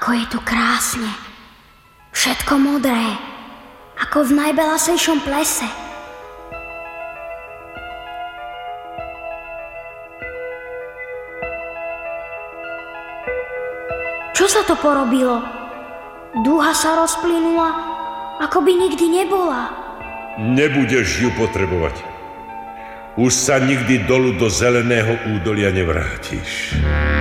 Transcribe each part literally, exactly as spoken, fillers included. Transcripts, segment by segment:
Ako je tu krásne. Všetko modré. Ako v najbelasejšom plese. Čo sa to porobilo? Dúha sa rozplynula, ako by nikdy nebola. Nebudeš ju potrebovať. Už sa nikdy dolu do zeleného údolia nevrátiš.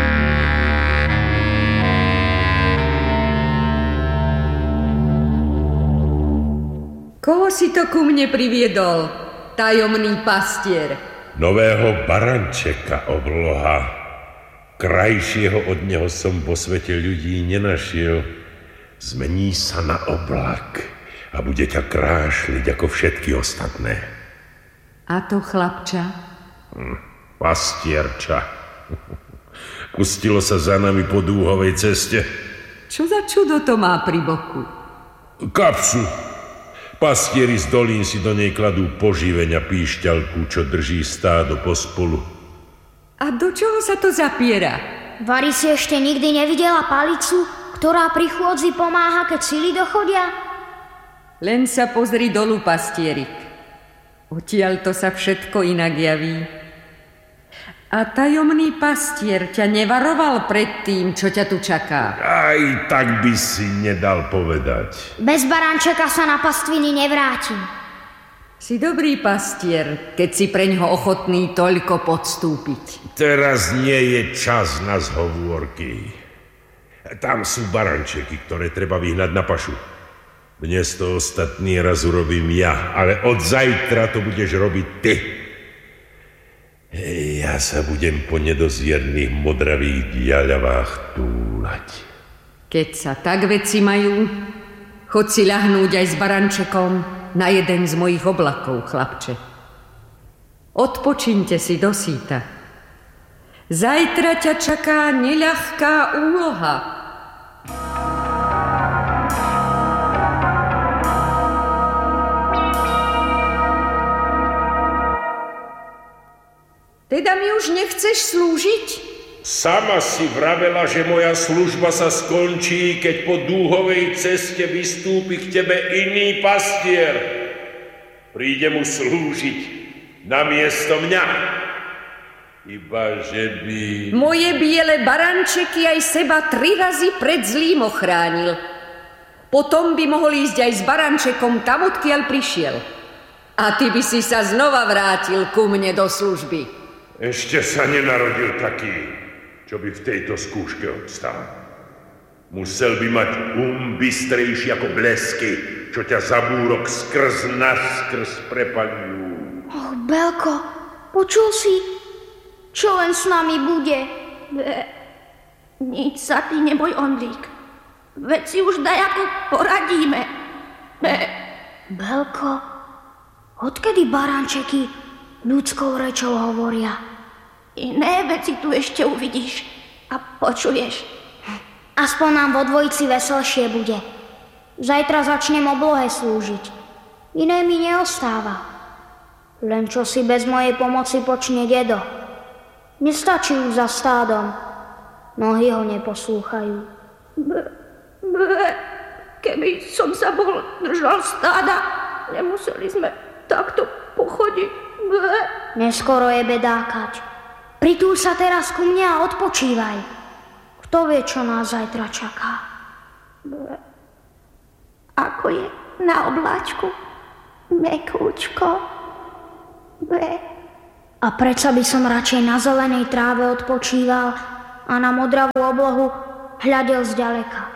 Koho si to ku mne priviedol, tajomný pastier? Nového barančeka, obloha. Krajšieho od neho som vo svete ľudí nenašiel. Zmení sa na oblak a bude ťa krášliť ako všetky ostatné. A to chlapča? Hm, pastierča. Pustilo sa za nami po dúhovej ceste. Čo za čudo to má pri boku? Kapsu. Pastieri z dolín si do nej kladú poživeň a píšťalku, čo drží stádo pospolu. A do čoho sa to zapiera? Vary si ešte nikdy nevidela palicu, ktorá pri chôdzi pomáha, keď sily dochodia? Len sa pozri dolu, pastierik. Odtiaľ to sa všetko inak javí. A tajomný pastier ťa nevaroval pred tým, čo ťa tu čaká? Aj tak by si nedal povedať. Bez barančeka sa na pastviny nevrátim. Si dobrý pastier, keď si preňho ochotný toľko podstúpiť. Teraz nie je čas na zhovôrky. Tam sú barančeky, ktoré treba vyhnať na pašu. Dnes to ostatný raz urobím ja, ale od zajtra to budeš robiť ty. Ja sa budem po nedozierných modravých diaľavách túlať. Keď sa tak veci majú, chod si ľahnúť aj s barančekom na jeden z mojich oblakov, chlapče. Odpočíňte si do síta. Zajtra ťa čaká neľahká úloha. Teda mi už nechceš slúžiť? Sama si vravela, že moja služba sa skončí, keď po dúhovej ceste vystúpi k tebe iný pastier. Príde mu slúžiť namiesto mňa. Iba že by... Moje biele barančeky aj seba tri razy pred zlým ochránil. Potom by mohol ísť aj s barančekom tam, odkiaľ prišiel. A ty by si sa znova vrátil ku mne do služby. Ešte sa nenarodil taký, čo by v tejto skúške obstál. Musel by mať um bystrejší ako blesky, čo ťa za búrok skrz naskrz prepaľujú. Och, Belko, počul si, čo len s nami bude? Be, nič sa ty neboj, Ondrík. Veď si už dajako poradíme. Be. Belko, odkedy barančeky ľudskou rečou hovoria? Iné veci tu ešte uvidíš a počuješ. Aspoň nám vo dvojici veselšie bude. Zajtra začnem oblohe slúžiť. Iné mi neostáva. Len čo si bez mojej pomoci počne dedo. Nestačí už za stádom. Nohy ho neposlúchajú. Be, be, keby som sa bol držal stáda, nemuseli sme takto pochodiť. Be. Neskoro je bedákať. Pritúľ sa teraz ku mne a odpočívaj. Kto vie, čo nás zajtra čaká? Be. Ako je na obláčku? Mekúčko. Be. A predsa by som radšej na zelenej tráve odpočíval a na modravú oblohu hľadel zďaleka.